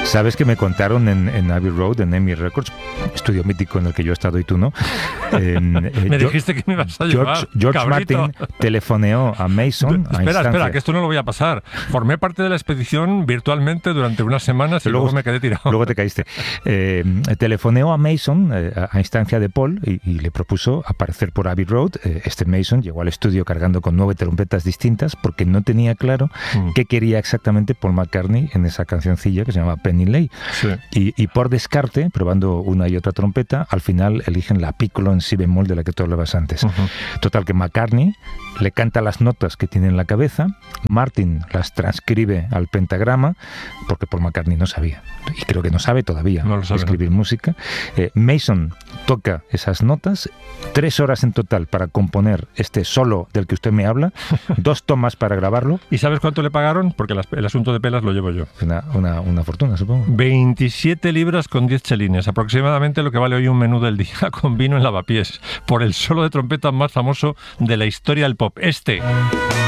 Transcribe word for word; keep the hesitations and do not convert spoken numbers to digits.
Sabes que me contaron en, en Abbey Road, en Emmy Records, estudio mítico en el que yo he estado y tú no. Eh, me eh, dijiste que me ibas a llevar, George, George Martin telefoneó a Mason. espera, a instancia. espera, que esto no lo voy a pasar. Formé parte de la expedición virtualmente durante unas semanas y luego, luego me quedé tirado. Luego te caíste. Eh, telefoneó a Mason eh, a instancia de Paul y, y le propuso aparecer por Abbey Road. Eh, este Mason llegó al estudio cargando con nueve trompetas distintas porque no tenía claro mm. qué quería exactamente Paul McCartney en esa cancioncilla que se llama Penny Lane. Sí. Y, y por descarte, probando una y otra trompeta, al final eligen la piccolo en si bemol de la que tú hablabas antes. Uh-huh. Total, que McCartney le canta las notas que tiene en la cabeza, Martin las transcribe al pentagrama, porque Paul McCartney no sabía, y creo que no sabe todavía no lo sabe, escribir no. música. Eh, Mason toca esas notas, tres horas en total para componer este solo del que usted me habla, dos tomas para grabarlo. ¿Y sabes cuánto le pagaron? Porque las, el asunto de pelas lo llevo yo. Una, una, una fortuna, supongo. veintisiete libras con diez chelines, aproximadamente lo que vale hoy un menú del día con vino en lavapiés, por el solo de trompeta más famoso de la historia del pop. Este.